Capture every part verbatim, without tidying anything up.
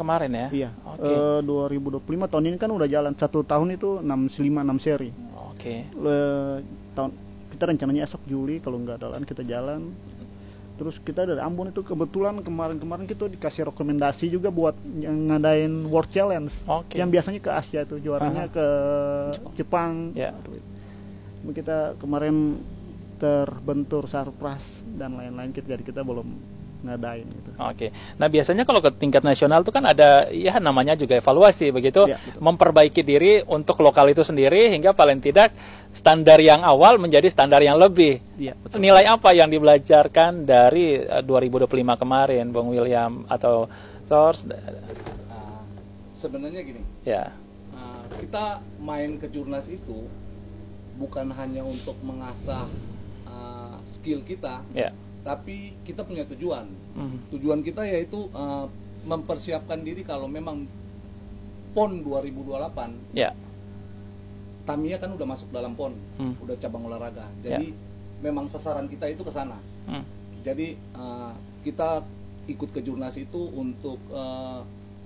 kemarin ya? Iya. Oke. Eh, dua ribu dua puluh lima tahun ini kan udah jalan satu tahun itu enam puluh lima enam seri. Oke. Eh, tahun kita rencananya esok Juli kalau nggak jalan kita jalan. Terus kita dari Ambon itu kebetulan kemarin-kemarin kita dikasih rekomendasi juga buat yang ngadain World Challenge. Oke. Yang biasanya ke Asia itu juaranya Aha. ke Jepang. Ya. Kita kemarin terbentur surprise dan lain-lain kita jadi kita belum ngadain gitu. Oke. Nah, biasanya kalau ke tingkat nasional itu kan ada ya namanya juga evaluasi begitu, Ya, betul. memperbaiki diri untuk lokal itu sendiri hingga paling tidak standar yang awal menjadi standar yang lebih. Iya, betul. Nilai apa yang dibelajarkan dari uh, dua ribu dua puluh lima kemarin, Bung William atau Tors? Nah, sebenarnya gini, Ya. uh, kita main ke Jurnas itu bukan hanya untuk mengasah uh, skill kita, Ya. tapi kita punya tujuan. Mhm. Tujuan kita yaitu uh, mempersiapkan diri kalau memang PON dua ribu dua puluh delapan, Ya. Tamiya kan udah masuk dalam PON, Hmm. udah cabang olahraga. Jadi memang sasaran kita itu ke sana. Hmm. Jadi uh, kita ikut ke Jurnas itu untuk uh,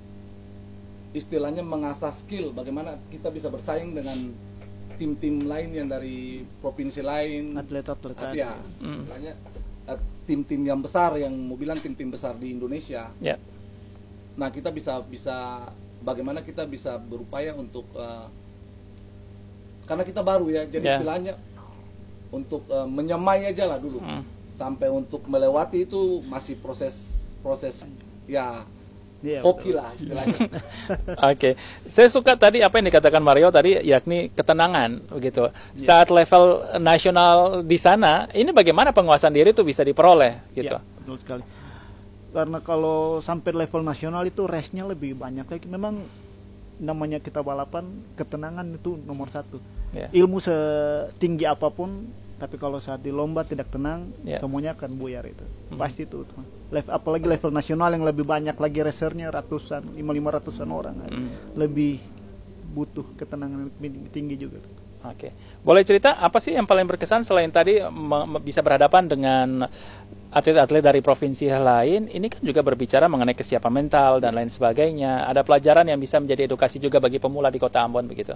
istilahnya mengasah skill bagaimana kita bisa bersaing dengan tim-tim lain yang dari provinsi lain, Atlet-atlet At- tadi. ya, Hmm. istilahnya uh, tim-tim yang besar, yang mau bilang tim-tim besar di Indonesia. Ya. Nah, kita bisa bisa bagaimana kita bisa berupaya untuk uh, karena kita baru ya, jadi Ya. istilahnya untuk uh, menyamai aja lah dulu. Hmm. Sampai untuk melewati itu masih proses proses ya Iya, hoki betul. lah istilahnya. Oke, saya suka tadi apa yang dikatakan Mario tadi, yakni ketenangan begitu. Saat level nasional di sana, ini bagaimana penguasaan diri itu bisa diperoleh gitu. Iya, betul sekali. Karena kalau sampai level nasional itu race-nya lebih banyak lagi. Memang namanya kita balapan, ketenangan itu nomor satu. Ya. Ilmu setinggi apapun, tapi kalau saat di lomba tidak tenang, Ya. semuanya akan buyar itu. Hmm. Pasti itu. Level, apalagi level nasional yang lebih banyak lagi racernya ratusan, lima lima ratusan orang, Hmm. lebih butuh ketenangan lebih tinggi juga. Oke, boleh cerita apa sih yang paling berkesan selain tadi me- me- bisa berhadapan dengan atlet-atlet dari provinsi lain? Ini kan juga berbicara mengenai kesiapan mental dan lain sebagainya. Ada pelajaran yang bisa menjadi edukasi juga bagi pemula di Kota Ambon begitu.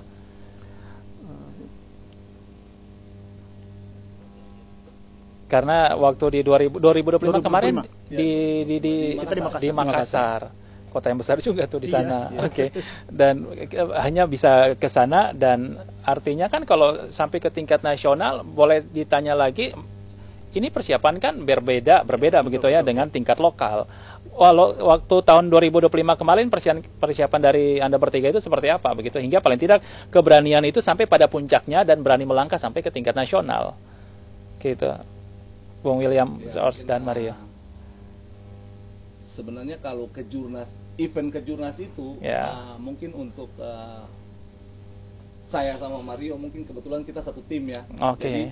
Karena waktu di dua ribu, dua ribu dua puluh lima kemarin dua ribu dua puluh lima, di di di, Kita di Makassar. di Makassar, kota yang besar juga tuh di Iya, sana. iya. Oke. Dan eh, hanya bisa ke sana dan artinya kan kalau sampai ke tingkat nasional boleh ditanya lagi, ini persiapan kan berbeda, berbeda begitu ya dengan tingkat lokal. Walau waktu tahun dua ribu dua puluh lima kemarin persiapan persiapan dari Anda bertiga itu seperti apa begitu hingga paling tidak keberanian itu sampai pada puncaknya dan berani melangkah sampai ke tingkat nasional. Gitu. Bung William, Ya, Zors mungkin, dan Mario. uh, sebenarnya kalau ke Jurnas, event ke Jurnas itu Ya. uh, mungkin untuk uh, saya sama Mario mungkin kebetulan kita satu tim ya. Oke. Jadi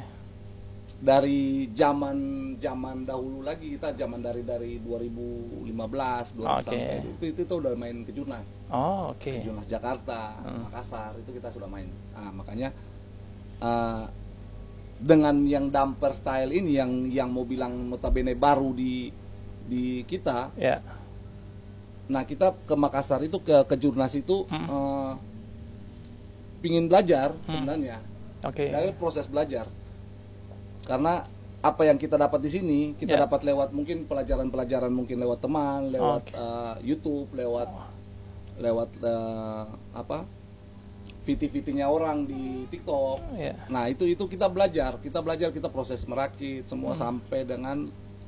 dari zaman zaman dahulu lagi kita zaman dari dari dua ribu lima belas dua ribu Oke. sampai itu, itu kita udah main ke Jurnas. Oh, oke. Jurnas Jakarta, Hmm. Makassar itu kita sudah main. Nah, makanya uh, dengan yang damper style ini yang yang mau bilang notabene baru di di kita. Ya. Nah, kita ke Makassar itu ke ke Jurnas itu Hmm. uh, pingin belajar Hmm. sebenarnya. Oke. Dari proses belajar. Karena apa yang kita dapat di sini, kita Ya. dapat lewat mungkin pelajaran-pelajaran mungkin lewat teman, lewat Oke. uh, YouTube, lewat lewat uh, apa? V T-V T-nya orang di TikTok. Ya. Nah, itu itu kita belajar, kita belajar, kita proses merakit semua Hmm. sampai dengan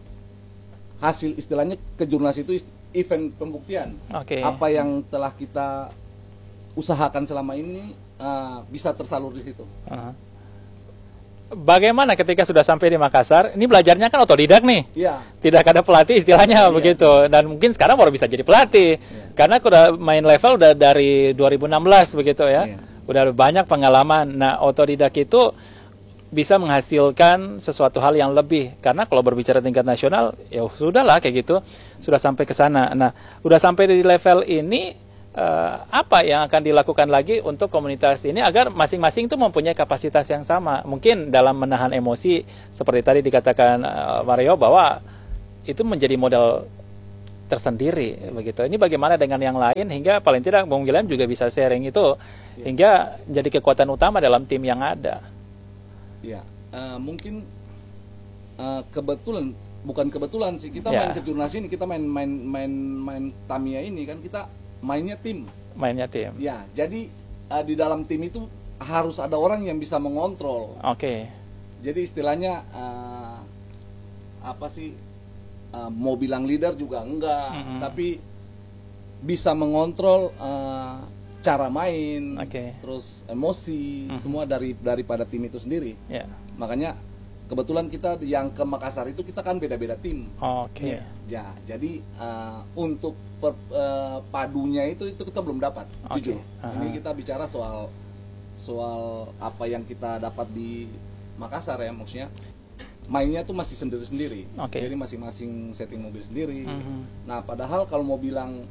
hasil istilahnya ke Jurnas itu is- event pembuktian. Oke. Apa yang telah kita usahakan selama ini uh, bisa tersalur di situ. Aha. Bagaimana ketika sudah sampai di Makassar? Ini belajarnya kan otodidak nih. Iya. Tidak ada pelatih istilahnya Iya. begitu. Dan mungkin sekarang baru bisa jadi pelatih. Karena udah main level udah dari dua ribu enam belas begitu ya. Iya. Udah banyak pengalaman. Nah, otodidak itu bisa menghasilkan sesuatu hal yang lebih. Karena kalau berbicara tingkat nasional, ya sudahlah kayak gitu. Sudah sampai ke sana. Nah, udah sampai di level ini, eh, apa yang akan dilakukan lagi untuk komunitas ini agar masing-masing itu mempunyai kapasitas yang sama. Mungkin dalam menahan emosi, seperti tadi dikatakan eh, Mario, bahwa itu menjadi modal tersendiri begitu. Ini bagaimana dengan yang lain hingga paling tidak Bung William juga bisa sharing itu hingga jadi kekuatan utama dalam tim yang ada. Ya, uh, mungkin uh, kebetulan bukan kebetulan sih kita Ya. main kejurnas ini, kita main main main main Tamiya ini kan kita mainnya tim. Mainnya tim. Ya, jadi uh, di dalam tim itu harus ada orang yang bisa mengontrol. Oke. Jadi istilahnya uh, apa sih? Uh, mau bilang leader juga enggak, Mm-hmm. tapi bisa mengontrol uh, cara main, Oke. terus emosi, Mm-hmm. semua dari daripada tim itu sendiri. Ya. Makanya kebetulan kita yang ke Makassar itu kita kan beda-beda tim. Oke. Ya, jadi uh, untuk per, uh, padunya itu itu kita belum dapat, Oke. jujur. Aha. Ini kita bicara soal soal apa yang kita dapat di Makassar ya, maksudnya mainnya tuh masih sendiri-sendiri. Oke. Jadi masing-masing setting mobil sendiri. Mhm. Nah, padahal kalau mau bilang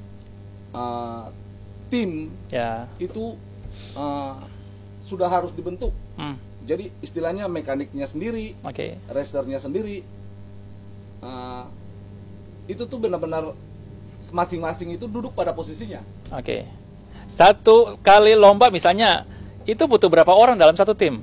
uh, tim Ya. itu uh, sudah harus dibentuk. Hmm. Jadi istilahnya mekaniknya sendiri, Oke. racernya sendiri, uh, itu tuh benar-benar masing-masing itu duduk pada posisinya. Oke. Satu kali lomba misalnya itu butuh berapa orang dalam satu tim?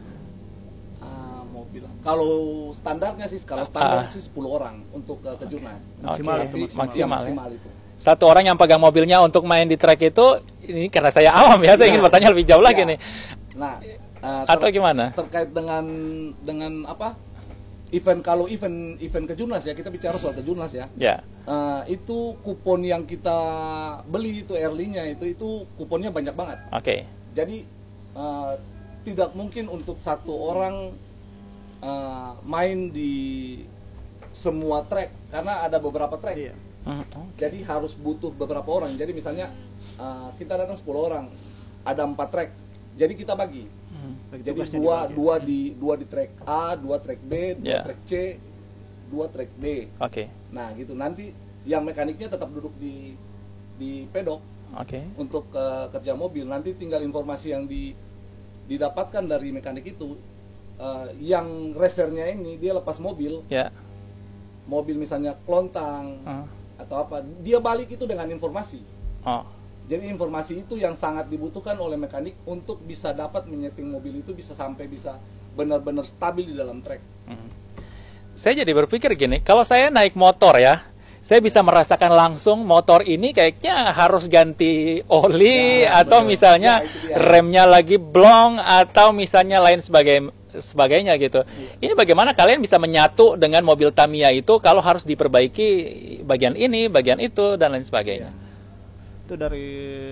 Uh, mau bilang, kalau standarnya sih, kalau standar Ah. sih sepuluh orang untuk uh, kejurnas. Maksimal Oke. itu, Tapi maksimal. ya, Maksimal, ya. maksimal itu. Satu orang yang pegang mobilnya untuk main di track itu, ini karena saya awam ya, saya Ya. ingin bertanya lebih jauh lagi Ya. nih. Nah, uh, Atau ter- gimana? terkait dengan dengan apa? Event kalau event event kejurnas ya, kita bicara soal kejurnas ya. Ya. Uh, itu kupon yang kita beli itu early-nya itu itu kuponnya banyak banget. Oke. Jadi uh, tidak mungkin untuk satu orang uh, main di semua track karena ada beberapa track. Iya. Hmm. Jadi harus butuh beberapa orang. Jadi misalnya uh, kita datang sepuluh orang, ada empat track. Jadi kita bagi. Hmm. Bagi Jadi tugasnya dua dibagi. dua di dua di track A, dua track B, dua Ya. track C, dua track D. Oke. Nah gitu, nanti yang mekaniknya tetap duduk di di pedok Oke. untuk uh, kerja mobil. Nanti tinggal informasi yang di didapatkan dari mekanik itu, uh, yang racernya ini dia lepas mobil, Ya. mobil misalnya kelontang Hmm. atau apa, dia balik itu dengan informasi. Oh. Jadi informasi itu yang sangat dibutuhkan oleh mekanik untuk bisa dapat menyeting mobil itu bisa sampai bisa benar-benar stabil di dalam track. Saya jadi berpikir gini, kalau saya naik motor ya, saya bisa merasakan langsung motor ini kayaknya harus ganti oli Ya, atau betul. misalnya Ya, itu dia. remnya lagi blong atau misalnya lain sebagai sebagainya gitu. Iya. Ini bagaimana kalian bisa menyatu dengan mobil Tamiya itu kalau harus diperbaiki bagian ini, bagian itu dan lain sebagainya. Itu dari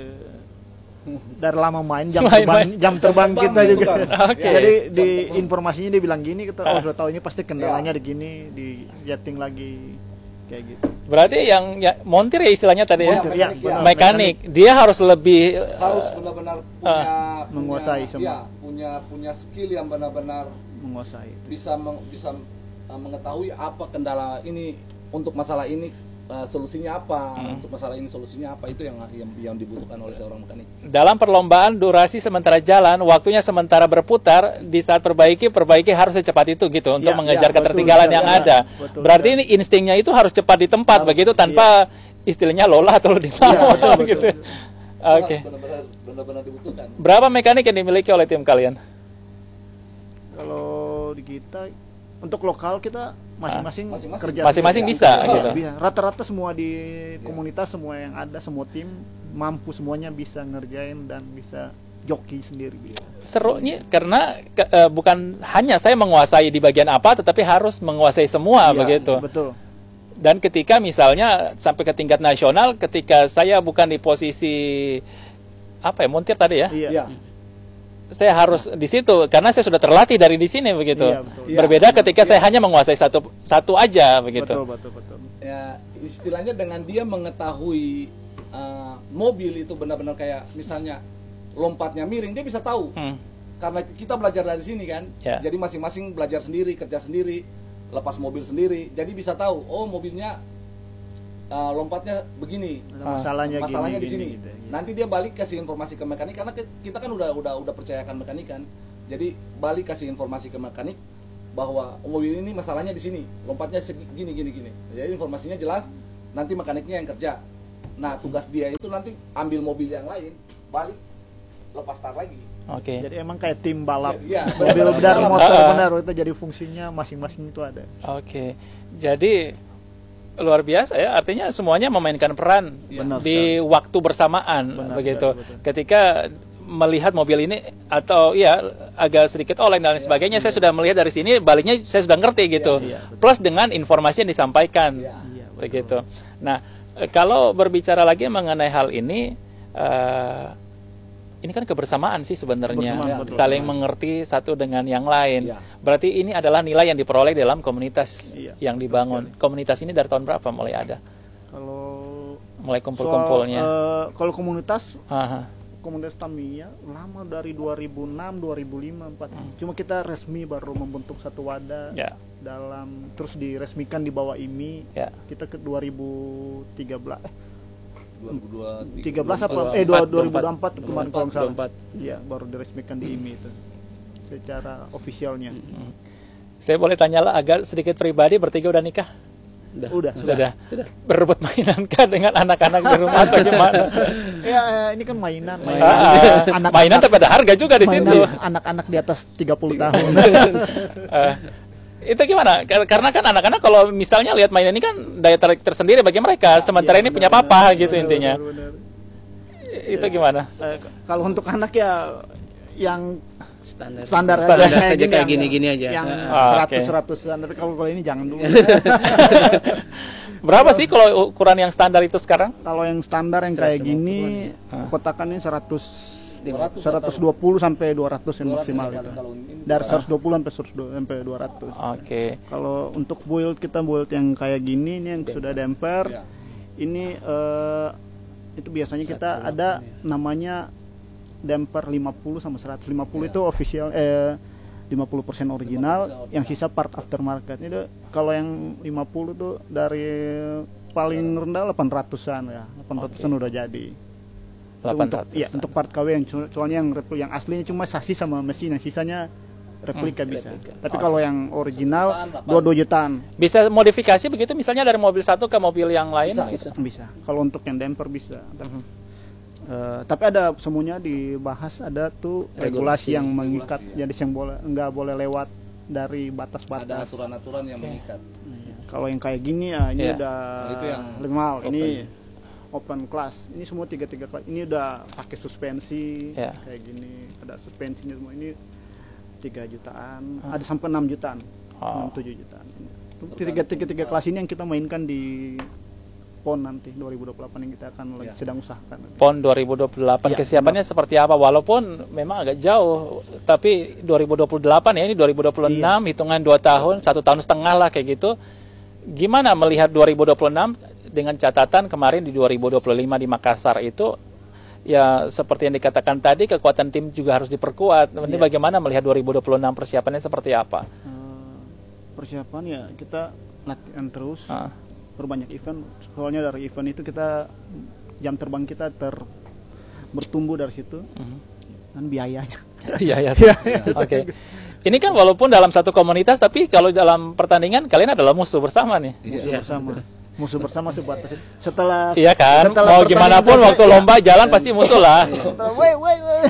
dari lama main jam Main, terbang main. jam terbang Jam kita terbang, juga. bukan. Oke. Jadi Jam di terbang. informasinya dia bilang gini, kita Ah. oh sudah tahu ini pasti kendalanya Ya. di gini, di jetting lagi kayak gitu. Berarti yang ya, montir ya istilahnya tadi ya, Montir, ya, mekanik, benar. mekanik, dia harus lebih Harus eh, benar-benar punya, punya menguasai semua. ya, punya punya skill yang benar-benar Menguasai itu. bisa meng- bisa uh, mengetahui apa kendala ini, untuk masalah ini uh, solusinya apa, Hmm. untuk masalah ini solusinya apa, itu yang yang, yang dibutuhkan oleh seorang mekanik. dalam perlombaan durasi sementara jalan, waktunya sementara berputar, di saat perbaiki, perbaiki harus secepat itu gitu untuk Ya, mengejar ya, ketertinggalan betul, yang betul, ada. betul, Berarti betul. ini instingnya itu harus cepat di tempat Harus, begitu tanpa istilahnya lola atau di Iya, bawah betul, betul, gitu. betul. Oke. Itu harus benar-benar benar-benar dibutuhkan. Berapa mekanik yang dimiliki oleh tim kalian? Kalau di kita untuk lokal kita masing-masing Masing-masing. kerja Masing-masing sendiri. bisa, Iya, gitu. bisa. Rata-rata semua di komunitas, semua yang ada, semua tim mampu semuanya bisa ngerjain dan bisa joki sendiri bisa. Serunya karena ke- eh, bukan hanya saya menguasai di bagian apa, tetapi harus menguasai semua Iya, begitu. Betul. Dan ketika misalnya sampai ke tingkat nasional, ketika saya bukan di posisi apa ya, montir tadi ya, Iya. Ya. saya harus di situ karena saya sudah terlatih dari di sini begitu. Iya, betul. Berbeda Iya. ketika saya hanya menguasai satu satu aja begitu. Betul, betul, betul. Ya, istilahnya dengan dia mengetahui uh, mobil itu benar-benar kayak misalnya lompatnya miring, dia bisa tahu. Hmm. Karena kita belajar dari sini kan. Ya. Jadi masing-masing belajar sendiri, kerja sendiri, lepas mobil sendiri. Jadi bisa tahu, oh mobilnya uh, lompatnya begini. Ada Ah. masalahnya, Masalahnya gini, di sini. gini, gitu, iya. Nanti dia balik kasih informasi ke mekanik karena ke- kita kan udah udah udah percayakan mekanik kan. Jadi balik kasih informasi ke mekanik bahwa mobil ini masalahnya di sini, lompatnya segini gini gini. Jadi informasinya jelas, nanti mekaniknya yang kerja. Nah tugas dia itu nanti ambil mobil yang lain, balik lepas start lagi. Oke. Jadi emang kayak tim balap. Iya. Mobil benar, motor benar itu jadi fungsinya masing-masing itu ada. Oke. Jadi luar biasa ya, artinya semuanya memainkan peran Benar di waktu bersamaan Benar, begitu. betul, betul. Ketika melihat mobil ini atau ya agak sedikit oleng dan lain sebagainya, saya sudah melihat dari sini, baliknya saya sudah ngerti gitu. Iya, betul. Plus dengan informasi yang disampaikan, Iya. Iya, betul. begitu. Nah, eh, kalau berbicara lagi mengenai hal ini, eh, ini kan kebersamaan sih sebenarnya, Kebersamaan, betul. saling mengerti satu dengan yang lain. Iya. Berarti ini adalah nilai yang diperoleh dalam komunitas Iya, yang dibangun. Komunitas ini dari tahun berapa mulai ada? Kalau Mulai soal, kumpul-kumpulnya. eh, kalau komunitas Aha. komunitas Tamiya lama dari dua ribu enam, dua ribu lima, dua ribu empat. Cuma kita resmi baru membentuk satu wadah Ya. dalam terus diresmikan di bawah I M I. Ya. Kita ke dua ribu tiga belas eh dua ribu dua puluh tiga belas apa dua eh ribu empat, dua ribu dua puluh empat kemarin kalau nggak salah. dua ribu empat. Iya, baru diresmikan di I M I itu secara ofisialnya. Saya boleh tanya lah agak sedikit pribadi, bertiga udah nikah? Udah, Sudah. Berebut mainan kah dengan anak-anak di rumah atau gimana? Ya, eh, ini kan mainan, mainan. Ah, Anak-anak- mainan tapi ada harga juga di mainan situ. anak-anak di atas tiga puluh tahun. Eh, itu gimana? Kar- Karena kan anak-anak kalau misalnya lihat mainan ini kan daya tarik tersendiri bagi mereka, sementara Iya, ini punya benar, papa benar, gitu benar, intinya. benar, benar. Itu gimana? Eh, kalau untuk anak ya yang standar standar, Standar aja, saja Yang- kayak gini-gini aja. yang Ah, seratus oke. seratusan, tapi kalau kalau ini jangan dulu. Berapa sih kalau ukuran yang standar itu sekarang? Kalau yang standar yang kayak seratus lima puluh gini Ah. kotakannya seratus dua ratus seratus dua puluh sampai dua ratus yang dua ratus maksimal kalau- itu. kalau ini Dari seratus dua puluh sampai seratus dua sampai dua ratus. Oke. Kalau untuk build kita build yang kayak gini ini yang sudah damper. Ya. Ini eh, itu biasanya kita ada namanya damper lima puluh sama seratus lima puluh Ya. itu official eh lima puluh persen original, lima puluh persen yang sisa part aftermarket. Itu kalau yang lima puluh tuh dari paling rendah delapan ratusan ya. delapan ratusan udah jadi. delapan Untuk ratus. iya, untuk part K W yang so- soalnya yang repl- yang aslinya cuma sasis sama mesin, yang sisanya replika Hmm, bisa. replika. Tapi Oh. kalau yang original Jutaan, dua dua jutaan Bisa modifikasi begitu misalnya dari mobil satu ke mobil yang lain? Bisa, gitu? bisa. Kalau untuk yang damper bisa. Mhm. Eh, tapi ada semuanya dibahas, ada tuh regulasi, Regulasi, yang mengikat, regulasi, ya. jadi yang boleh nggak boleh lewat dari Ada batas-batas. aturan-aturan yang mengikat. Iya. Kalau yang kayak gini ya ini Iya. udah Nah, itu yang lebih mahal. Ini open. open class. Ini semua tiga tiga kelas. Ini udah pakai suspensi Iya. kayak gini. Ada suspensinya semua. Ini tiga jutaan. Ah. Ada sampai enam jutaan. Oh. enam tujuh jutaan. Ini. Tiga tiga tiga kelas ini yang kita mainkan di P O N nanti dua ribu dua puluh delapan yang kita akan lagi Iya. sedang usahakan. nanti. P O N dua ribu dua puluh delapan Ya, kesiapannya seperti apa? Walaupun memang agak jauh, tapi dua ribu dua puluh delapan ya, ini dua ribu dua puluh enam, Iya. hitungan dua tahun, satu tahun setengah lah kayak gitu. Gimana melihat dua ribu dua puluh enam dengan catatan kemarin di dua ribu dua puluh lima di Makassar itu, ya seperti yang dikatakan tadi, kekuatan tim juga harus diperkuat. Nanti Iya. bagaimana melihat dua ribu dua puluh enam persiapannya seperti apa? Eh, persiapan ya kita latihan terus, Ah. berbanyak event. Soalnya dari event itu kita jam terbang kita ter bertumbuh dari situ Mhm. dan biayanya. Iya ya. Oke. Ini kan walaupun dalam satu komunitas, tapi kalau dalam pertandingan kalian adalah musuh bersama nih. Musuh bersama, musuh bersama sebatas setelah Iya kan? setelah Mau pertandingan gimana pun selesai, waktu ya, lomba jalan pasti musuh lah. setelah, woi woi woi.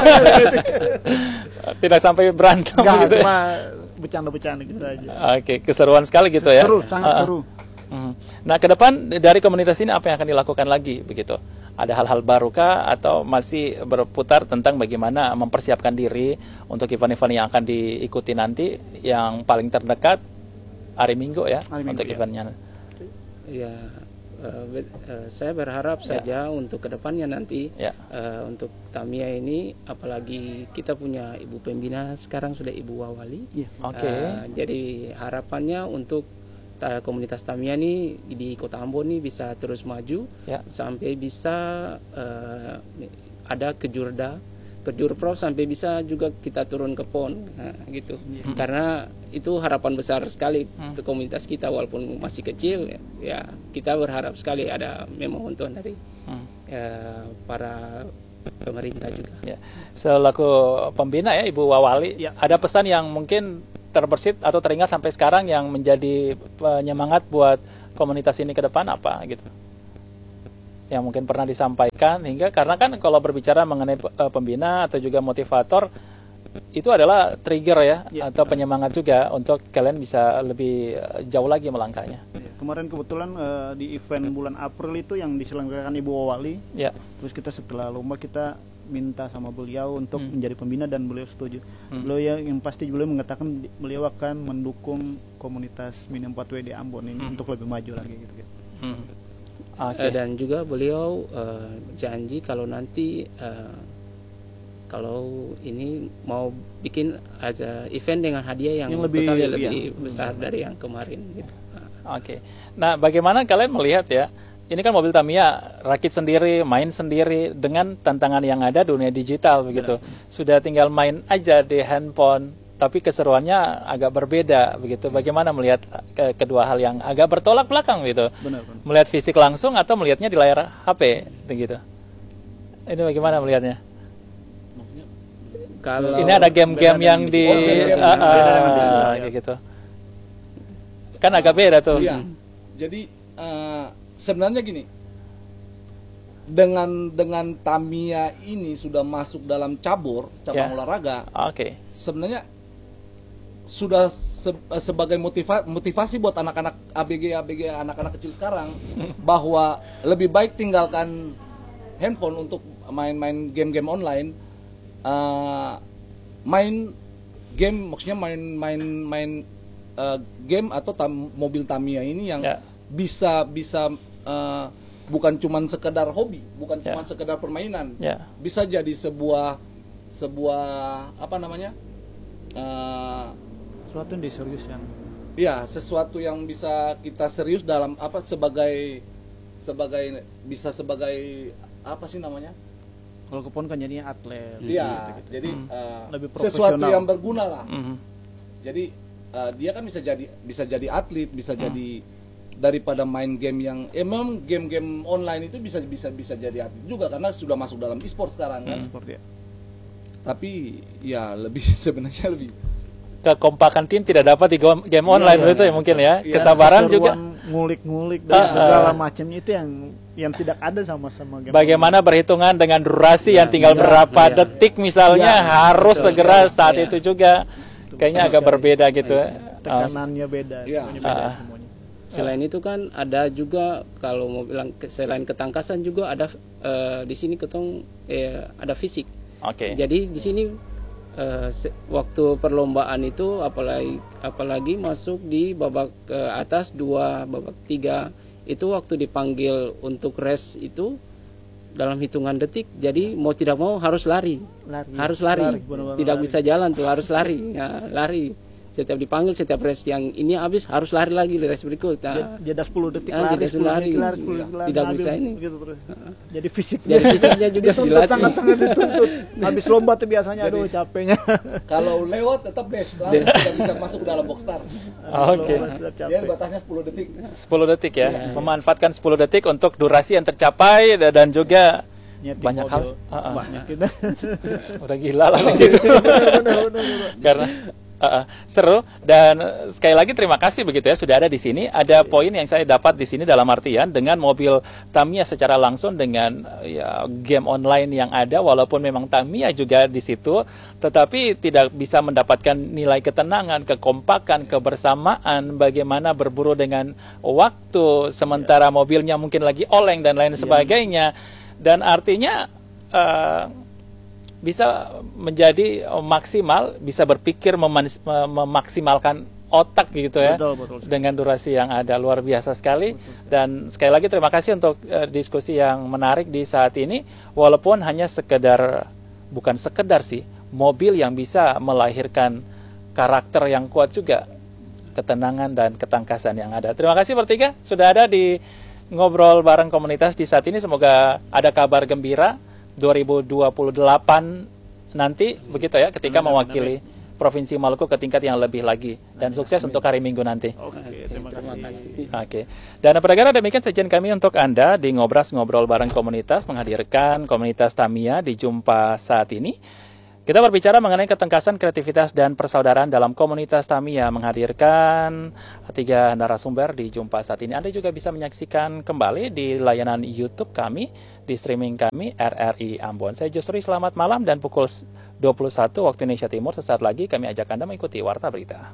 Tidak sampai berantem Enggak, gitu. cuma bercanda-bercanda gitu aja. Oke, keseruan sekali gitu ya. Seru, sangat Ah, ah. seru. Mhm. Nah, ke depan dari komunitas ini apa yang akan dilakukan lagi begitu? Ada hal-hal baru kah atau masih berputar tentang bagaimana mempersiapkan diri untuk event-event yang akan diikuti nanti, yang paling terdekat hari Minggu ya Hari Minggu, untuk ya. eventnya. Ya, eh, be- eh, saya berharap Ya. saja untuk kedepannya nanti Ya. eh, untuk Tamiya ini, apalagi kita punya ibu pembina sekarang sudah Ibu Wawali. Iya. Oke. Eh, jadi harapannya untuk ta- komunitas Tamiya ini di Kota Ambon ini bisa terus maju Ya. sampai bisa eh, ada kejurda, kejurprov sampai bisa juga kita turun ke P O N, nah, gitu. Karena itu harapan besar sekali Hmm. untuk komunitas kita walaupun masih kecil ya, ya kita berharap sekali ada memohon dari Hmm. ya, para pemerintah juga. Ya. Selaku pembina ya Ibu Wawali, Ya. ada pesan yang mungkin terbersit atau teringat sampai sekarang yang menjadi penyemangat buat komunitas ini ke depan apa gitu? Yang mungkin pernah disampaikan hingga karena kan kalau berbicara mengenai uh, pembina atau juga motivator itu adalah trigger ya, ya atau penyemangat juga untuk kalian bisa lebih uh, jauh lagi melangkahnya. Kemarin kebetulan uh, di event bulan April itu yang diselenggarakan Ibu Wali. Ya. Terus kita setelah lomba kita minta sama beliau untuk Hmm. menjadi pembina dan beliau setuju. Hmm. Beliau yang, yang pasti beliau mengatakan di- beliau akan mendukung komunitas Mini empat W di Ambon ini Hmm. untuk lebih maju lagi gitu. gitu. Hmm. Oke. Eh, dan juga beliau eh, janji kalau nanti eh, kalau ini mau bikin aja event dengan hadiah yang, Yang lebih- totalnya iya. lebih besar dari yang kemarin gitu. Oke. Nah, bagaimana kalian melihat ya? Ini kan mobil Tamiya rakit sendiri, main sendiri dengan tantangan yang ada dunia digital begitu. Sudah tinggal main aja di handphone, tapi keseruannya agak berbeda begitu. Bagaimana melihat ke- kedua hal yang agak bertolak belakang gitu? Benar, benar. Melihat fisik langsung atau melihatnya di layar H P begitu. Ini bagaimana melihatnya? Kalau Ini ada game-game beda yang dengan- di Oh, game-game. ah, Beda dengan di ah, layar. kayak gitu. Kan agak beda tuh. Iya. Jadi eh, sebenarnya gini, dengan dengan Tamiya ini sudah masuk dalam cabur cabang Ya. olahraga, Oke. sebenarnya sudah se- sebagai motiva- motivasi buat anak-anak A B G A B G anak-anak kecil sekarang bahwa lebih baik tinggalkan handphone untuk main-main game-game online, eh, main game maksudnya main-main main eh, game atau tam- mobil Tamiya ini yang Ya. bisa bisa eh, bukan cuman sekedar hobi, bukan Ya. cuman sekedar permainan, Ya. bisa jadi sebuah sebuah apa namanya? eh, Sesuatu yang diseriuskan. Ya, sesuatu yang bisa kita serius dalam apa sebagai sebagai bisa sebagai apa sih namanya? Kalau kepon kan jadinya atlet. Iya, gitu-gitu. jadi Hmm. eh, Lebih sesuatu profesional. yang berguna lah. Mhm. Jadi eh, dia kan bisa jadi bisa jadi atlet, bisa jadi daripada main game yang eh, memang game-game online itu bisa bisa bisa jadi atlet juga karena sudah masuk dalam e-sport sekarang kan. Seperti ya. Tapi ya lebih sebenarnya lebih Kekompakan tim tidak dapat di game game Iya, online iya, begitu ya iya. mungkin ya. Iya. Kesabaran juga. Keseruan ngulik-ngulik Ah, dan segala ah. macamnya itu yang yang tidak ada sama-sama game. Bagaimana berhitungan dengan durasi yang tinggal iya, berapa iya. detik misalnya Iya, harus betul segera sekali. saat Iya. itu juga. Kayaknya agak berbeda gitu. online. Tekanannya beda, Iya. semuanya beda Ah. semuanya. Selain itu kan ada juga kalau mau bilang ke- selain ketangkasan juga ada eh, di sini ketong eh, ada fisik. Oke. Jadi di sini eh, se- waktu perlombaan itu apalagi apalagi masuk di babak ke atas dua babak tiga itu waktu dipanggil untuk race itu dalam hitungan detik. Jadi mau tidak mau harus lari, Lari. harus lari, Lari, benar-benar tidak lari. bisa jalan tuh harus lari, ya, lari. Setiap dipanggil setiap race yang ini habis harus lari lagi di race berikut. Nah, Jed- jeda sepuluh detik Ah, lari, jeda sepuluh lari. detik lari, sepuluh detik lari, Tidak ambil, bisa ini. gitu terus. Jadi fisiknya Jadi fisiknya juga dituntut, dilatih. sangat-sangat dituntut. Habis lomba tuh biasanya aduh capeknya. kalau lewat tetap best, langsung tidak bisa masuk ke dalam box start. Oke. Lomba sudah Dia capek. batasnya sepuluh detik. sepuluh detik ya. Iya. Memanfaatkan sepuluh detik untuk durasi yang tercapai da- dan juga Nyeting banyak hal. mobil, Ah, ah. banyak kita. udah gila lah di situ. Karena uh, uh, seru dan uh, sekali lagi terima kasih begitu ya sudah ada di sini. Ada poin yang saya dapat di sini dalam artian dengan mobil Tamiya secara langsung dengan uh, ya game online yang ada walaupun memang Tamiya juga di situ tetapi tidak bisa mendapatkan nilai ketenangan, kekompakan, kebersamaan bagaimana berburu dengan waktu sementara mobilnya mungkin lagi oleng dan lain sebagainya. Dan artinya uh, bisa menjadi maksimal, bisa berpikir meman- memaksimalkan otak gitu ya, Betul, betul. dengan durasi yang ada luar biasa sekali. Dan sekali lagi terima kasih untuk uh, diskusi yang menarik di saat ini, walaupun hanya sekedar, bukan sekedar sih, mobil yang bisa melahirkan karakter yang kuat juga, ketenangan dan ketangkasan yang ada. Terima kasih bertiga sudah ada di ngobrol bareng komunitas di saat ini. Semoga ada kabar gembira dua ribu dua puluh delapan nanti begitu ya ketika Benar, mewakili Provinsi Maluku ke tingkat yang lebih lagi dan sukses untuk hari Minggu nanti. Oke, terima kasih. Oke. Dan pendengar demikian sajian kami untuk Anda di Ngobras Ngobrol bareng Komunitas menghadirkan komunitas Tamiya di Jumpa saat ini. Kita berbicara mengenai ketengkasan, kreativitas, dan persaudaraan dalam komunitas Tamiya, menghadirkan tiga narasumber di Jumpa saat ini. Anda juga bisa menyaksikan kembali di layanan YouTube kami, di streaming kami R R I Ambon. Saya Justru, selamat malam, dan pukul dua puluh satu waktu Indonesia Timur sesaat lagi kami ajak Anda mengikuti Warta Berita.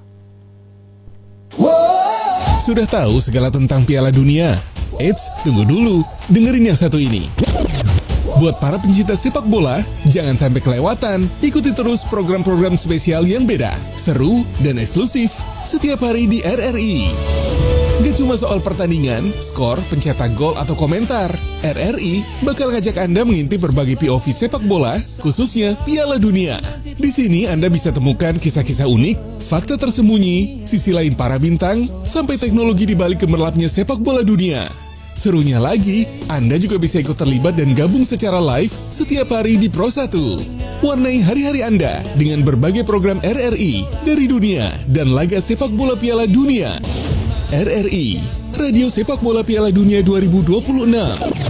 Sudah tahu segala tentang Piala Dunia? Eits, tunggu dulu, dengerin yang satu ini. Buat para pencinta sepak bola, jangan sampai kelewatan. Ikuti terus program-program spesial yang beda, seru, dan eksklusif setiap hari di R R I. Gak cuma soal pertandingan, skor, pencetak gol, atau komentar. R R I bakal ngajak Anda mengintip berbagai P O V sepak bola, khususnya Piala Dunia. Di sini Anda bisa temukan kisah-kisah unik, fakta tersembunyi, sisi lain para bintang, sampai teknologi di balik gemerlapnya sepak bola dunia. Serunya lagi, Anda juga bisa ikut terlibat dan gabung secara live setiap hari di Pro satu. Warnai hari-hari Anda dengan berbagai program R R I dari dunia dan laga sepak bola Piala Dunia. R R I, Radio Sepak Bola Piala Dunia dua ribu dua puluh enam.